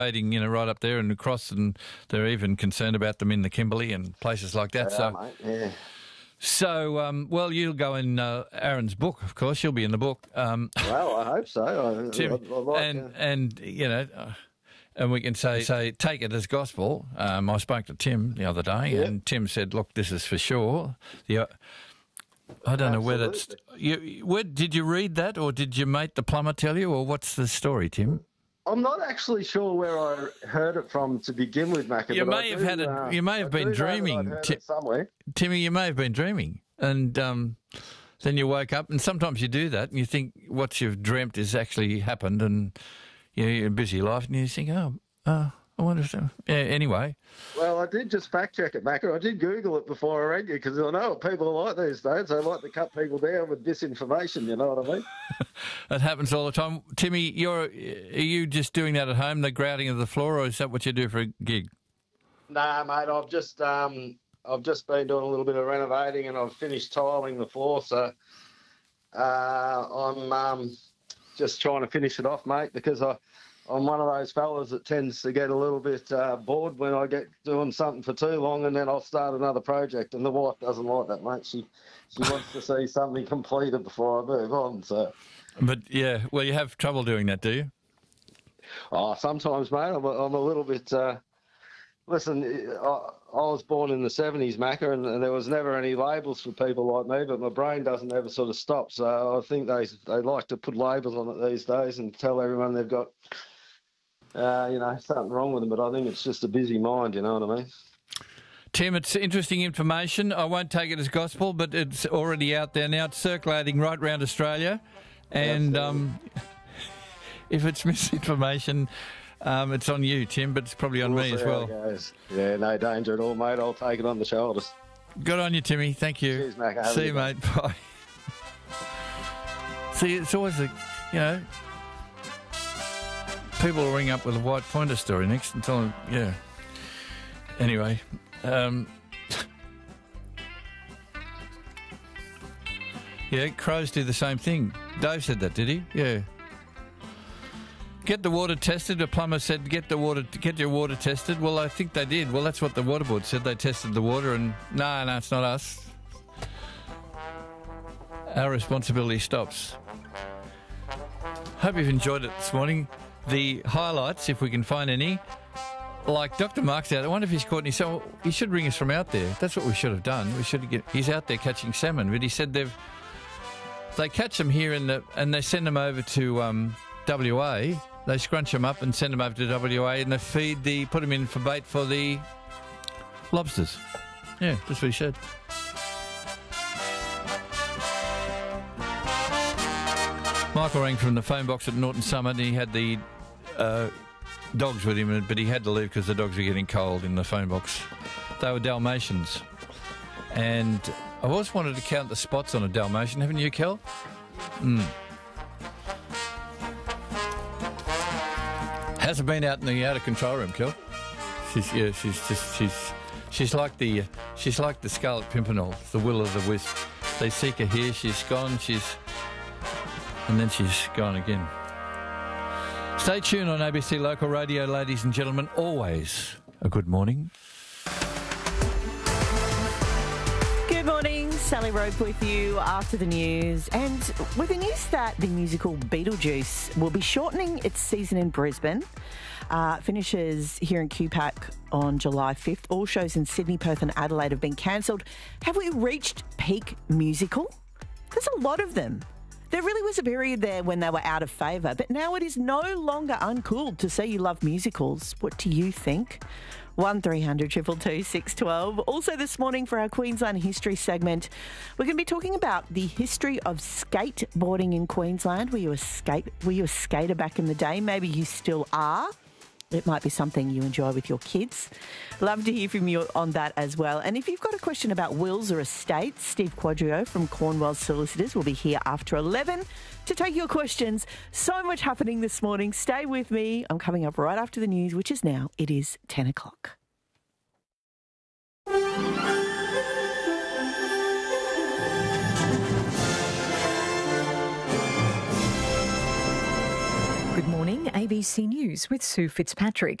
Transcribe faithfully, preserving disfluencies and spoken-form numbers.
you know, right up there and across, and they're even concerned about them in the Kimberley and places like that. Yeah, so, mate, yeah. So, um, well, you'll go in uh, Aaron's book, of course. You'll be in the book. Um, Well, I hope so. I, Tim, I, I like, and, uh, and, you know, uh, and we can say, say take it as gospel. Um, I spoke to Tim the other day, Yep. and Tim said, look, this is for sure. The, uh, I don't know whether it's... You, where, did you read that, or did your mate the plumber tell you, or what's the story, Tim? I'm not actually sure where I heard it from to begin with, Macca. You but may I have do, had a, uh, you may have I been do know that I'd dreaming, heard Ti- it somewhere. Timmy. You may have been dreaming, and um, then you woke up, and sometimes you do that, and you think what you've dreamt has actually happened, and you know, you're in a busy life, and you think, oh, uh, I wonder if... Yeah, anyway. Well, I did just fact check it, Macca. I did Google it before I rang you because I know what people are like these days. They like to cut people down with disinformation, you know what I mean? That happens all the time. Timmy, you're, are you just doing that at home, the grouting of the floor, or is that what you do for a gig? Nah, mate, I've just um, I've just been doing a little bit of renovating and I've finished tiling the floor, so uh, I'm um, just trying to finish it off, mate, because I, I'm one of those fellas that tends to get a little bit uh, bored when I get doing something for too long, and then I'll start another project, and the wife doesn't like that, mate. She she wants to see something completed before I move on, so... But, yeah, well, you have trouble doing that, do you? Oh, sometimes, mate, I'm a, I'm a little bit... Uh, listen, I, I was born in the seventies, Macca, and, and there was never any labels for people like me, but my brain doesn't ever sort of stop, so I think they they like to put labels on it these days and tell everyone they've got, uh, you know, something wrong with them, but I think it's just a busy mind, you know what I mean? Tim, it's interesting information. I won't take it as gospel, but it's already out there now. It's circulating right around Australia. And um, if it's misinformation, um, it's on you, Tim, but it's probably on We'll me as see how well. it goes. Yeah, no danger at all, mate. I'll take it on the shoulders. Good on you, Timmy. Thank you. Cheers, Mac. Have a See you, good mate. Bye. See, it's always a, you know, people will ring up with a white pointer story next and tell them, yeah. Anyway, um, yeah, crows do the same thing. Dave said that, did he? Yeah. Get the water tested. A plumber said, "Get the water, get your water tested." Well, I think they did. Well, that's what the water board said. They tested the water, and no, no, it's not us. Our responsibility stops. Hope you've enjoyed it this morning. The highlights, if we can find any, like Doctor Mark's out. I wonder if he's caught any. So he should ring us from out there. That's what we should have done. We should get. He's out there catching salmon, but he said they've they catch them here in the and they send them over to um, W A. They scrunch them up and send them over to W A, and they feed the put them in for bait for the lobsters. Yeah, that's what he said. Michael rang from the phone box at Norton Summit, and he had the uh, dogs with him, but he had to leave because the dogs were getting cold in the phone box. They were Dalmatians. And I always wanted to count the spots on a Dalmatian. Haven't you, Kel? Mm. How's it been out in the outer control room, Kel? She's yeah, she's just she's she's like the she's like the Scarlet Pimpernel, the will o' the wisp. They seek her here, she's gone, she's and then she's gone again. Stay tuned on A B C Local Radio, ladies and gentlemen. Always a good morning. Good morning, Sally Rope with you after the news. And with the news that the musical Beetlejuice will be shortening its season in Brisbane, uh, finishes here in Q PAC on July fifth. All shows in Sydney, Perth and Adelaide have been cancelled. Have we reached peak musical? There's a lot of them. There really was a period there when they were out of favour, but now it is no longer uncool to say you love musicals. What do you think? one three hundred two two two six one two. Also this morning for our Queensland History segment, we're going to be talking about the history of skateboarding in Queensland. Were you a skate? Were you a skater back in the day? Maybe you still are. It might be something you enjoy with your kids. Love to hear from you on that as well. And if you've got a question about wills or estates, Steve Quadrio from Cornwell Solicitors will be here after eleven to take your questions. So much happening this morning. Stay with me. I'm coming up right after the news, which is now, it is ten o'clock. Good morning, A B C News with Sue Fitzpatrick.